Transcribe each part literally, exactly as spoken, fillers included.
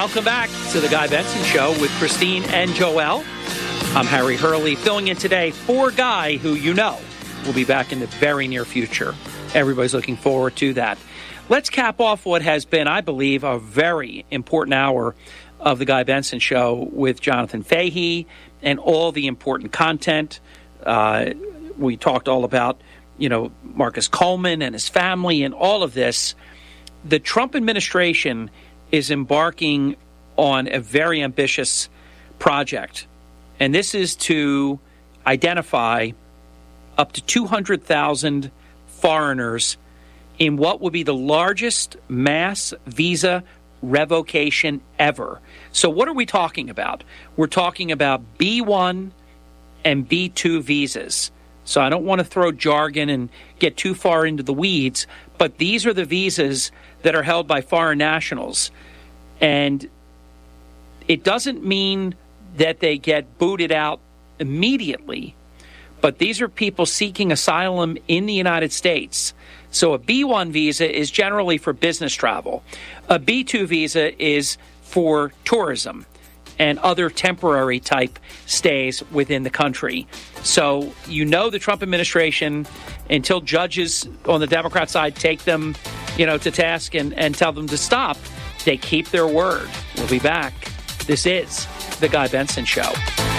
Welcome back to the Guy Benson Show with Christine and Joel. I'm Harry Hurley, filling in today for Guy, who you know will be back in the very near future. Everybody's looking forward to that. Let's cap off what has been, I believe, a very important hour of the Guy Benson Show with Jonathan Fahey and all the important content. Uh, we talked all about, you know, Marcus Coleman and his family and all of this. The Trump administration is embarking on a very ambitious project, and this is to identify up to two hundred thousand foreigners in what will be the largest mass visa revocation ever. So what are we talking about? We're talking about B one and B two visas. So I don't want to throw jargon and get too far into the weeds, but these are the visas that are held by foreign nationals. And it doesn't mean that they get booted out immediately, but these are people seeking asylum in the United States. So a B one visa is generally for business travel. A B two visa is for tourism and other temporary type stays within the country. So you know the Trump administration, until judges on the Democrat side take them, you know, to task and, and tell them to stop, they keep their word. We'll be back. This is The Guy Benson Show.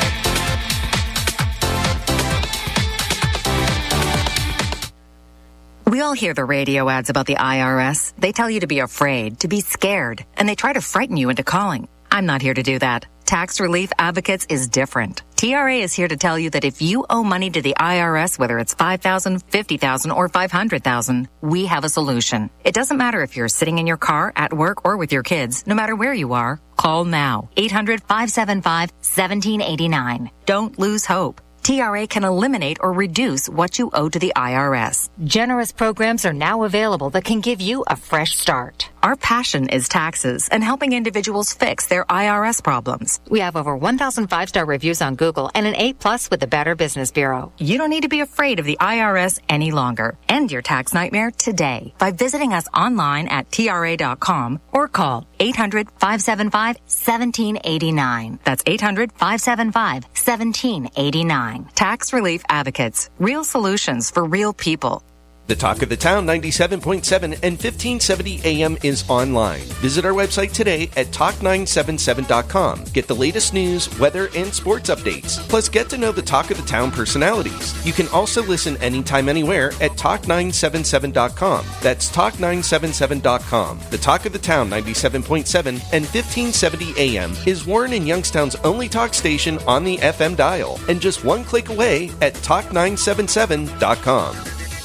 We all hear the radio ads about the I R S. They tell you to be afraid, to be scared, and they try to frighten you into calling. I'm not here to do that. Tax Relief Advocates is different. T R A is here to tell you that if you owe money to the I R S, whether it's five thousand dollars, fifty thousand dollars, or five hundred thousand dollars, we have a solution. It doesn't matter if you're sitting in your car, at work, or with your kids. No matter where you are, call now. eight hundred, five seven five, one seven eight nine. Don't lose hope. T R A can eliminate or reduce what you owe to the I R S. Generous programs are now available that can give you a fresh start. Our passion is taxes and helping individuals fix their I R S problems. We have over one thousand five-star reviews on Google and an A plus with the Better Business Bureau. You don't need to be afraid of the I R S any longer. End your tax nightmare today by visiting us online at T R A dot com or call eight hundred, five seven five, one seven eight nine. That's eight hundred, five seven five, one seven eight nine. Tax Relief Advocates. Real solutions for real people. The Talk of the Town ninety-seven point seven and fifteen seventy A M is online. Visit our website today at talk nine seven seven dot com. Get the latest news, weather, and sports updates. Plus, get to know the Talk of the Town personalities. You can also listen anytime, anywhere at talk nine seven seven dot com. That's talk nine seven seven dot com. The Talk of the Town ninety-seven point seven and fifteen seventy A M is Warren and Youngstown's only talk station on the F M dial, and just one click away at talk nine seven seven dot com.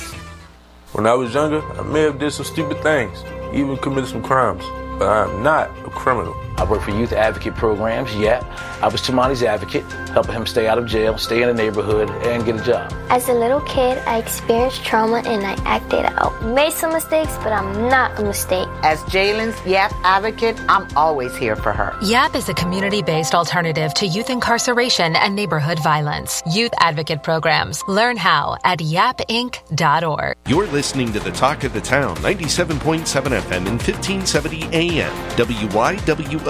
When I was younger, I may have did some stupid things, even committed some crimes, but I am not a criminal. I work for youth advocate programs, yeah. I was Tamani's advocate, helping him stay out of jail, stay in the neighborhood, and get a job. As a little kid, I experienced trauma and I acted out. Made some mistakes, but I'm not a mistake. As Jalen's YAP advocate, I'm always here for her. YAP is a community-based alternative to youth incarceration and neighborhood violence. Youth advocate programs. Learn how at yap inc dot org. You're listening to the Talk of the Town, ninety-seven point seven F M and fifteen seventy A M, W Y W